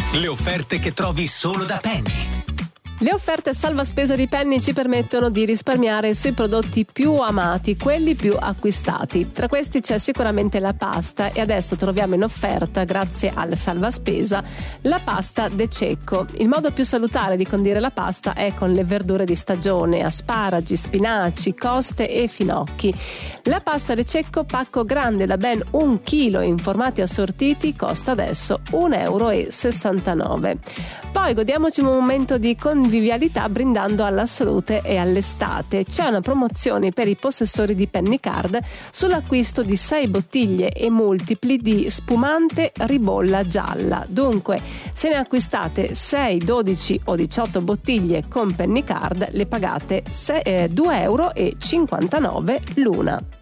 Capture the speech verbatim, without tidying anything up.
Le offerte che trovi solo da Penny. Le offerte salva spesa di Penny ci permettono di risparmiare sui prodotti più amati, quelli più acquistati. Tra questi c'è sicuramente la pasta e adesso troviamo in offerta, grazie al salva spesa, la pasta De Cecco. Il modo più salutare di condire la pasta è con le verdure di stagione, asparagi, spinaci, coste e finocchi. La pasta De Cecco, pacco grande da ben un chilo in formati assortiti, costa adesso un euro e sessantanove. Poi godiamoci un momento di convivialità brindando alla salute e all'estate. C'è una promozione per i possessori di Penny Card sull'acquisto di sei bottiglie e multipli di spumante ribolla gialla. Dunque, se ne acquistate sei, dodici o diciotto bottiglie con Penny Card, le pagate due euro e cinquantanove l'una.